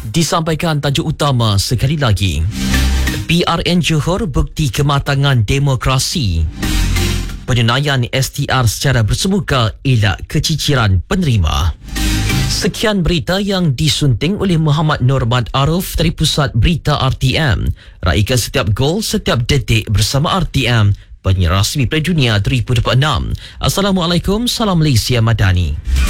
Disampaikan tajuk utama sekali lagi. PRN Johor bukti kematangan demokrasi. Penunaian STR secara bersemuka elak keciciran penerima. Sekian berita yang disunting oleh Muhammad Nurmad Arif dari Pusat Berita RTM. Raikan setiap gol, setiap detik bersama RTM, penyiar rasmi Piala Dunia 2026. Assalamualaikum, salam Malaysia Madani.